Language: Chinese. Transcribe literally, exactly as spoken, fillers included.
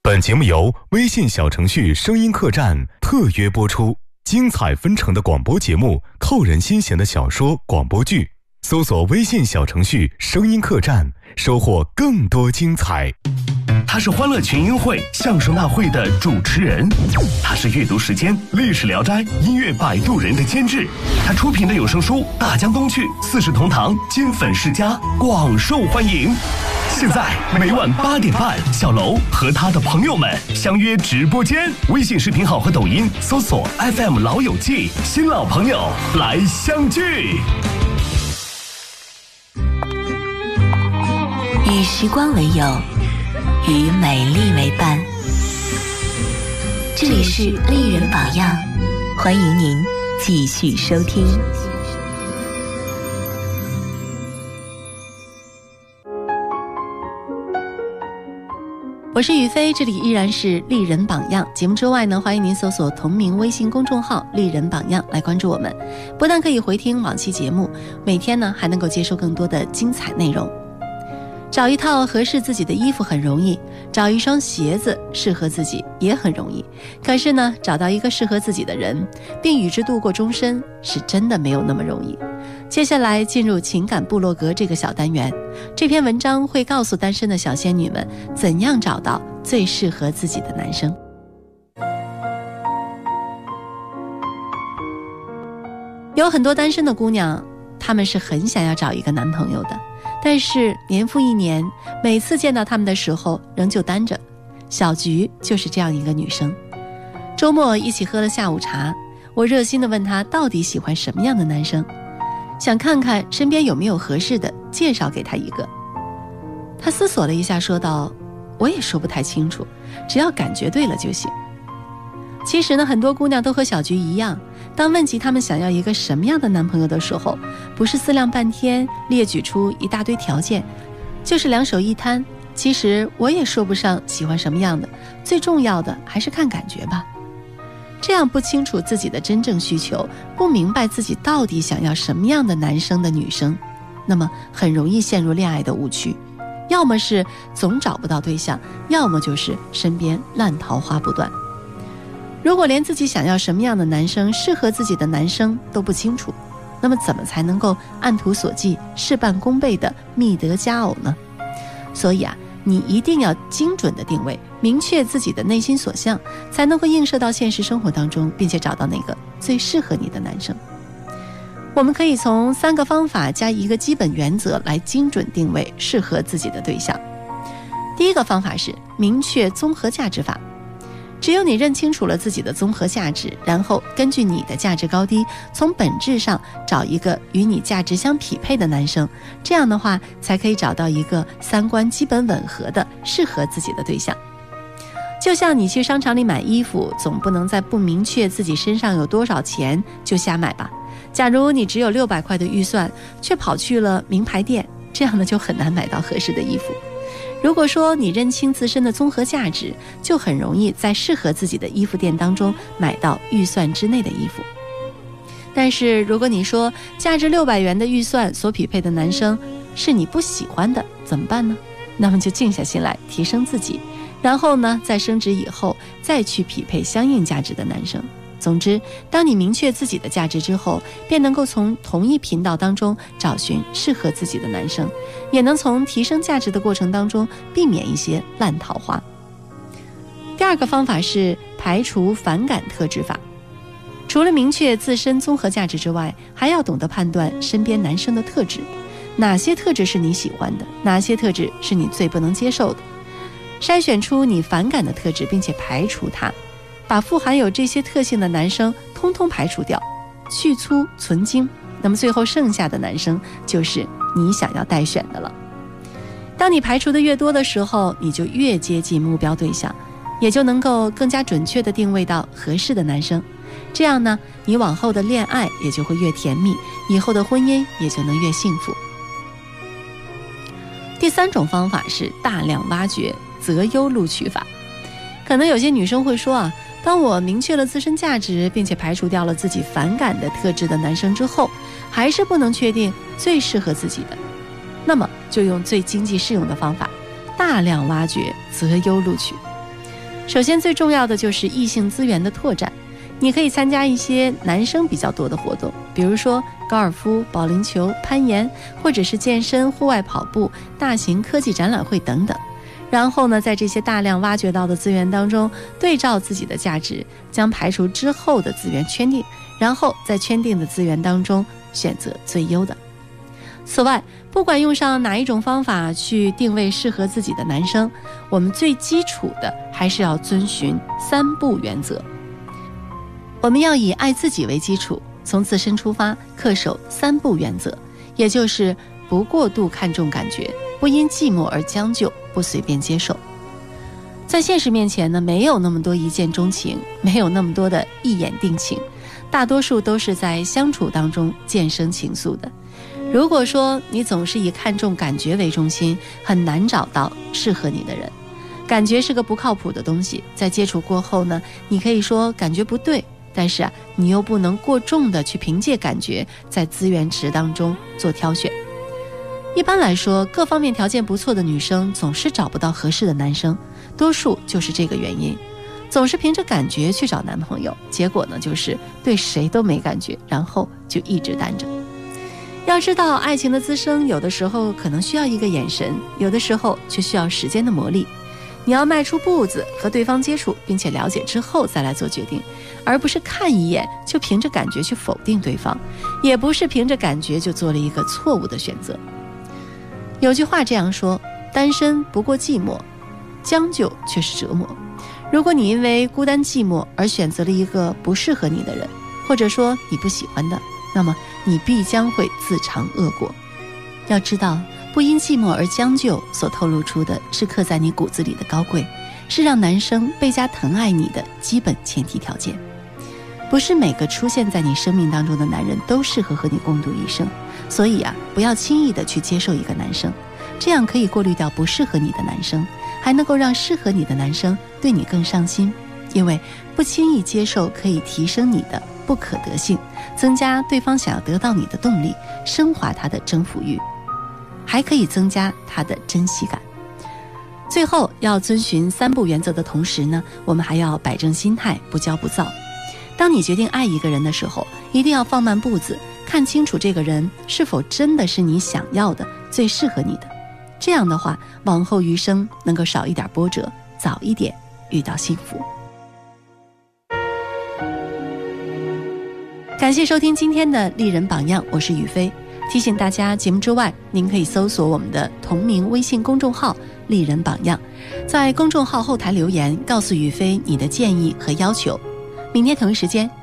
本节目由微信小程序声音客栈特约播出，精彩纷呈的广播节目，扣人心弦的小说广播剧，搜索微信小程序声音客栈，收获更多精彩。 他是欢乐群英会相声大会的主持人，他是阅读时间历史聊斋音乐摆渡人的监制，他出品的有声书大江东去四世同堂金粉世家广受欢迎。现在每晚八点半，小楼和他的朋友们相约直播间，微信视频号和抖音搜索 F M 老友记，新老朋友来相聚。 与时光为友，与美丽为伴。这里是丽人榜样，欢迎您继续收听。我是雨飞，这里依然是丽人榜样。节目之外呢，欢迎您搜索同名微信公众号丽人榜样来关注我们，不但可以回听往期节目，每天呢还能够接收更多的精彩内容。找一套合适自己的衣服很容易，找一双鞋子适合自己也很容易，可是呢，找到一个适合自己的人并与之度过终身是真的没有那么容易。接下来进入情感部落格这个小单元，这篇文章会告诉单身的小仙女们怎样找到最适合自己的男生。有很多单身的姑娘，她们是很想要找一个男朋友的，但是年复一年，每次见到他们的时候仍旧单着。小菊就是这样一个女生。周末一起喝了下午茶，我热心地问她到底喜欢什么样的男生，想看看身边有没有合适的，介绍给她一个。她思索了一下说道，我也说不太清楚，只要感觉对了就行。其实呢，很多姑娘都和小菊一样，当问及她们想要一个什么样的男朋友的时候，不是思量半天列举出一大堆条件，就是两手一摊，其实我也说不上喜欢什么样的，最重要的还是看感觉吧。这样不清楚自己的真正需求，不明白自己到底想要什么样的男生的女生，那么很容易陷入恋爱的误区，要么是总找不到对象，要么就是身边烂桃花不断。如果连自己想要什么样的男生，适合自己的男生都不清楚，那么怎么才能够按图索骥，事半功倍的觅得佳偶呢？所以啊，你一定要精准的定位，明确自己的内心所向，才能够映射到现实生活当中，并且找到那个最适合你的男生。我们可以从三个方法加一个基本原则来精准定位适合自己的对象。第一个方法是明确综合价值法。只有你认清楚了自己的综合价值，然后根据你的价值高低，从本质上找一个与你价值相匹配的男生，这样的话才可以找到一个三观基本吻合的适合自己的对象。就像你去商场里买衣服，总不能在不明确自己身上有多少钱就瞎买吧。假如你只有六百块的预算，却跑去了名牌店，这样呢就很难买到合适的衣服。如果说你认清自身的综合价值，就很容易在适合自己的衣服店当中买到预算之内的衣服。但是如果你说价值六百元的预算所匹配的男生是你不喜欢的，怎么办呢？那么就静下心来提升自己，然后呢在升职以后再去匹配相应价值的男生。总之，当你明确自己的价值之后，便能够从同一频道当中找寻适合自己的男生，也能从提升价值的过程当中避免一些烂桃花。第二个方法是排除反感特质法。除了明确自身综合价值之外，还要懂得判断身边男生的特质，哪些特质是你喜欢的，哪些特质是你最不能接受的，筛选出你反感的特质，并且排除它，把富含有这些特性的男生通通排除掉，去粗存精，那么最后剩下的男生就是你想要待选的了。当你排除的越多的时候，你就越接近目标对象，也就能够更加准确地定位到合适的男生。这样呢，你往后的恋爱也就会越甜蜜，以后的婚姻也就能越幸福。第三种方法是大量挖掘择优录取法。可能有些女生会说啊，当我明确了自身价值，并且排除掉了自己反感的特质的男生之后，还是不能确定最适合自己的，那么就用最经济适用的方法，大量挖掘择优录取。 首先最重要的就是异性资源的拓展，你可以参加一些男生比较多的活动，比如说高尔夫、保龄球、攀岩，或者是健身、户外跑步、大型科技展览会等等。然后呢，在这些大量挖掘到的资源当中，对照自己的价值，将排除之后的资源圈定，然后在圈定的资源当中选择最优的。此外，不管用上哪一种方法去定位适合自己的男生，我们最基础的还是要遵循三不原则。我们要以爱自己为基础，从自身出发，恪守三不原则，也就是不过度看重感觉，不因寂寞而将就，不随便接受。在现实面前呢，没有那么多一见钟情，没有那么多的一眼定情，大多数都是在相处当中渐生情愫的。如果说你总是以看重感觉为中心，很难找到适合你的人。感觉是个不靠谱的东西，在接触过后呢，你可以说感觉不对，但是啊，你又不能过重的去凭借感觉在资源池当中做挑选。一般来说，各方面条件不错的女生总是找不到合适的男生，多数就是这个原因。总是凭着感觉去找男朋友，结果呢就是对谁都没感觉，然后就一直单着。要知道，爱情的滋生有的时候可能需要一个眼神，有的时候却需要时间的磨砺。你要迈出步子，和对方接触并且了解之后再来做决定，而不是看一眼就凭着感觉去否定对方，也不是凭着感觉就做了一个错误的选择。有句话这样说，单身不过寂寞，将就却是折磨。如果你因为孤单寂寞而选择了一个不适合你的人，或者说你不喜欢的，那么你必将会自尝恶果。要知道，不因寂寞而将就所透露出的是刻在你骨子里的高贵，是让男生倍加疼爱你的基本前提条件。不是每个出现在你生命当中的男人都适合和你共度一生，所以啊，不要轻易的去接受一个男生，这样可以过滤掉不适合你的男生，还能够让适合你的男生对你更上心。因为不轻易接受可以提升你的不可得性，增加对方想要得到你的动力，升华他的征服欲，还可以增加他的珍惜感。最后，要遵循三不原则的同时呢，我们还要摆正心态，不骄不躁。当你决定爱一个人的时候，一定要放慢步子，看清楚这个人是否真的是你想要的，最适合你的。这样的话，往后余生能够少一点波折，早一点遇到幸福。感谢收听今天的丽人榜样，我是雨飞。提醒大家，节目之外，您可以搜索我们的同名微信公众号丽人榜样，在公众号后台留言，告诉雨飞你的建议和要求。明天同一时间